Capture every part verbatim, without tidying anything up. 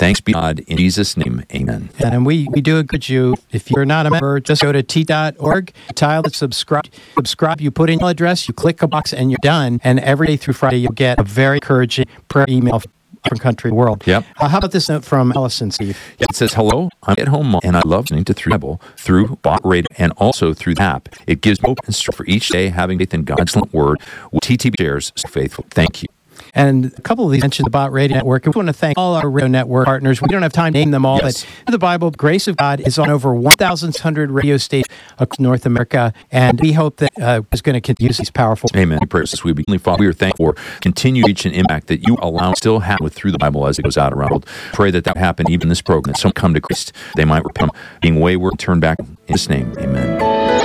Thanks be God. In Jesus' name, amen. And we, we do encourage you, if you're not a member, just go to t dot org, tile it, subscribe, subscribe, you put in your address, you click a box, and you're done. And every day through Friday, you'll get a very encouraging prayer email from different country world. Yep. Uh, how about this note from Allison, Steve? Yeah, it says, hello, I'm at home, and I love listening to Through the Bible, through Bot Radio, and also through the app. It gives hope and strength for each day, having faith in God's word. T T B shares so faithful. Thank you. And a couple of these mentioned the Bot Radio Network. And we want to thank all our radio network partners. We don't have time to name them all, yes. But the Bible, Grace of God, is on over one thousand one hundred radio stations across North America. And we hope that uh, is going to use these powerful. Amen. Prayers we begin, Father. We are thankful for continued reach and impact that you allow still happen with Through the Bible as it goes out around the world. Pray that that happen even in this program, that some come to Christ. They might repent, being wayward, turn back. In His name, amen.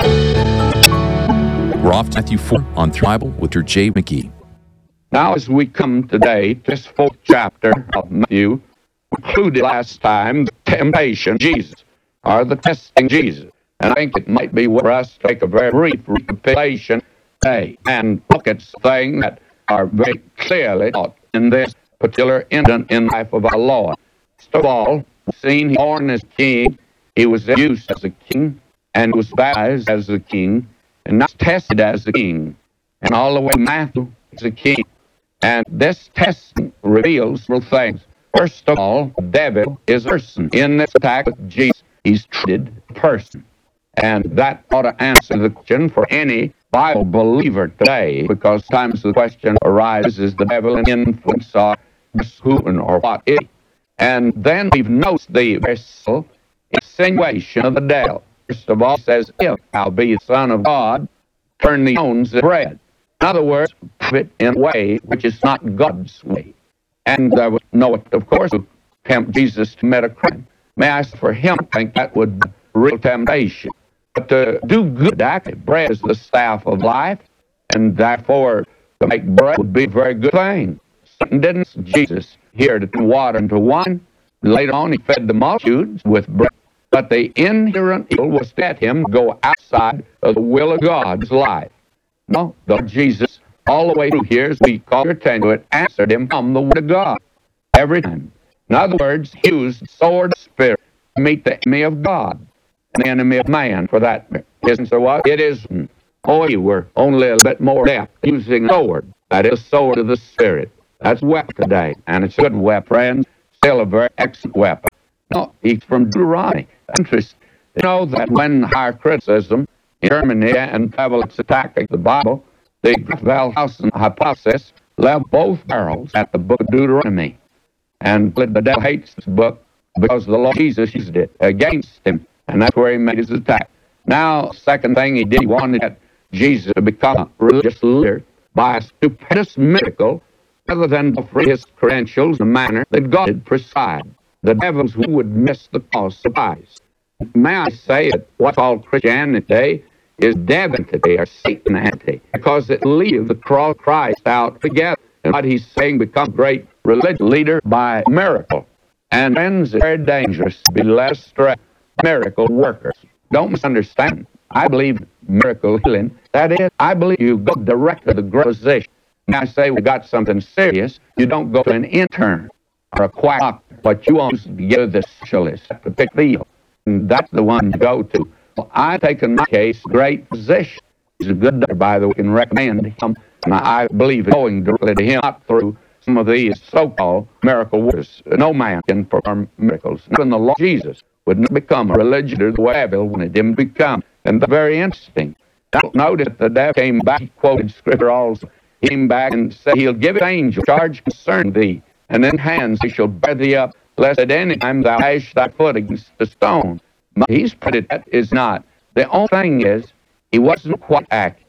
We're off to Matthew four on Through the Bible with your Jay McGee. Now, as we come today to this fourth chapter of Matthew, included last time the temptation of Jesus, or the testing Jesus. And I think it might be for us to take a very brief recapitulation today and look at things that are very clearly taught in this particular incident in the life of our Lord. First of all, seen born as king, he was used as a king, and was baptized as a king, and not tested as a king. And all the way to Matthew is a king. And this testing reveals several things. First of all, the devil is a person. In this attack with Jesus, he's treated a person. And that ought to answer the question for any Bible believer today, because sometimes the question arises, is the devil an influence or who or what is? And then we've noticed the very subtle insinuation of the devil. First of all, it says, if thou be the Son of God, turn the stones into bread. In other words, prove it in a way which is not God's way. And there was no, of course, to tempt Jesus to commit a crime. May I say for him, I think that would be real temptation. But to do good, actually, bread is the staff of life, and therefore to make bread would be a very good thing. Satan didn't Jesus here to turn water into wine. Later on, he fed the multitudes with bread. But the inherent evil was to let him go outside of the will of God's life. No, the Jesus, all the way through here, as we call your attention to it, answered him from the Word of God. Every time. In other words, he used the sword of spirit to meet the enemy of God, and the enemy of man, for that matter. Isn't so what? It isn't. Oh, you were only a little bit more depth using a sword. That is the sword of the Spirit. That's a weapon today, and it's a good weapon, friends. Still a very excellent weapon. No, he's from Deuteronomy. Interesting. You know that when higher criticism in Germany and Pavel's attacking the Bible, the Wellhausen hypothesis left both barrels at the book of Deuteronomy. And the devil hates this book because the Lord Jesus used it against him. And that's where he made his attack. Now, second thing he did, he wanted Jesus to become a religious leader by a stupendous miracle rather than to free his credentials in a manner that God had prescribed. The devils who would miss the cause of Christ. May I say that what's called Christianity today is divinity or Satanity, because it leaves the cross of Christ out together. And what he's saying, become great religious leader by miracle. And friends, it's very dangerous to be led astray. Miracle workers. Don't misunderstand. I believe miracle healing. That is, I believe you go direct to the great physician. Now I say we got something serious, you don't go to an intern or a quack doctor, but you want to give the specialist at the big field. And that's the one to go to. Well, I take in my case, great physician. He's a good doctor, by the way, can recommend him. And I believe in going directly to him, not through some of these so-called miracle workers. No man can perform miracles. Even the Lord Jesus would not become a religious the way Abel wanted him to become. And that's very interesting. Now, notice the devil came back, he quoted scripture also. He came back and said, he'll give his angel charge concerning thee, and in hands he shall bear thee up, lest at any time thou dash thy foot against the stone. But he's put it, that is not. The only thing is, he wasn't quite accurate.